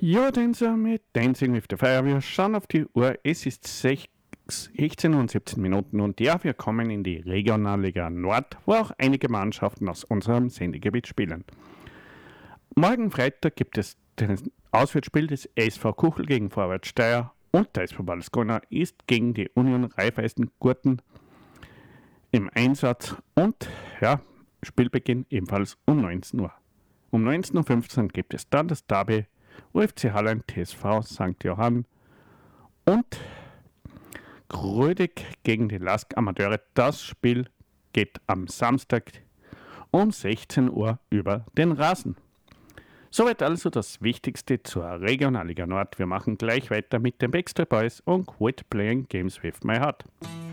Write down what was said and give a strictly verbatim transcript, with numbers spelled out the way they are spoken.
Ja, Tänzer mit Dancing with the Fire. Wir schauen auf die Uhr. Es ist sechzehn und siebzehn Minuten und ja, wir kommen in die Regionalliga Nord, wo auch einige Mannschaften aus unserem Sendegebiet spielen. Morgen Freitag gibt es das Auswärtsspiel des S V Kuchel gegen Vorwärts Steyr und der S V Balascona ist gegen die Union Raiffeisen Gurten im Einsatz und ja, Spielbeginn ebenfalls um neunzehn Uhr. Um neunzehn Uhr fünfzehn gibt es dann das Derby U F C Hallen T S V Sankt Johann und Grödig gegen die Lask Amateure. Das Spiel geht am Samstag um sechzehn Uhr über den Rasen. Soweit also das Wichtigste zur Regionalliga Nord. Wir machen gleich weiter mit den Backstreet Boys und Quit Playing Games with My Heart.